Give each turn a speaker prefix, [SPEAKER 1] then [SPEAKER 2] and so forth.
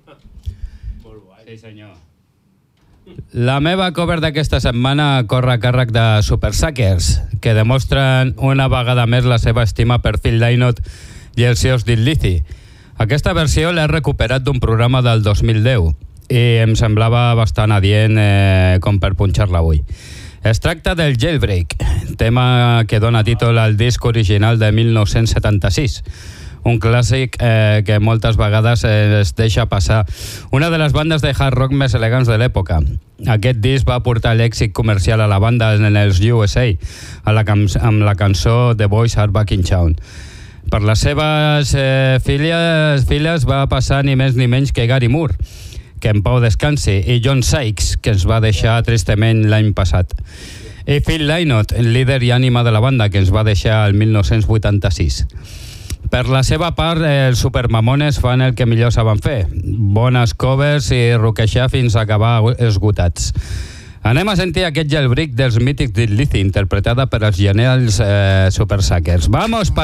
[SPEAKER 1] Sí, senyor. La meva cover d'aquesta setmana corre a càrrec de Super Suckers, que demostren una vegada més la seva estima per Phil Lynott i els seus Thin Lizzy. Aquesta versió l'he recuperat d'un programa del 2010 i em semblava bastant adient com per punxar-la avui. Es tracta del Jailbreak, tema que dona títol al disc original de 1976. Un clàssic que moltes vegades es deixa passar. Una de les bandes de hard rock més elegants de l'època. Aquest disc va portar l'èxit comercial a la banda en els USA, amb la cançó The Boys Are Back in Town. Per les seves filles va passar ni més ni menys que Gary Moore, que en pau descansi, i John Sykes, que ens va deixar tristament l'any passat. I Phil Lynott, líder i ànima de la banda, que ens va deixar el 1986. Per la seva part, els Supermamones fan el que millor saben fer. Bones covers i roquejar fins a acabar esgotats. Anem a sentir aquest Jailbreak dels mítics Thin Lizzy, interpretada per els genials Super Suckers. Vamos!